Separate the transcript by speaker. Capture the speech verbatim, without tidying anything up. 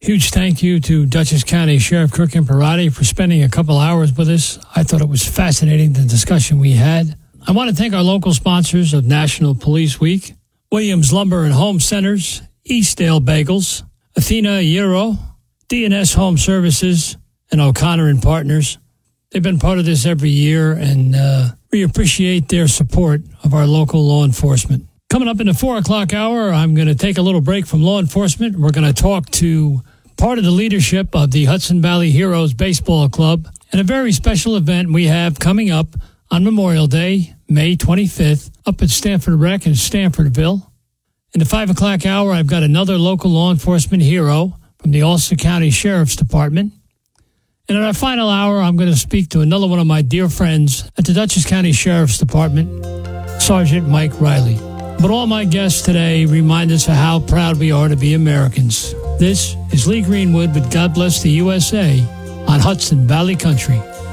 Speaker 1: Huge thank you to Dutchess County Sheriff Kirk Imparati for spending a couple hours with us. I thought it was fascinating, the discussion we had. I want to thank our local sponsors of National Police Week, Williams Lumber and Home Centers, Eastdale Bagels, Athena Euro, D and S Home Services, and O'Connor and Partners. They've been part of this every year, and uh, we appreciate their support of our local law enforcement. Coming up in the four o'clock hour, I'm going to take a little break from law enforcement. We're going to talk to part of the leadership of the Hudson Valley Heroes Baseball Club and a very special event we have coming up on Memorial Day, May twenty-fifth, up at Stanford Rec in Stanfordville. In the five o'clock hour, I've got another local law enforcement hero from the Ulster County Sheriff's Department. And in our final hour, I'm going to speak to another one of my dear friends at the Dutchess County Sheriff's Department, Sergeant Mike Riley. But all my guests today remind us of how proud we are to be Americans. This is Lee Greenwood with God Bless the U S A on Hudson Valley Country.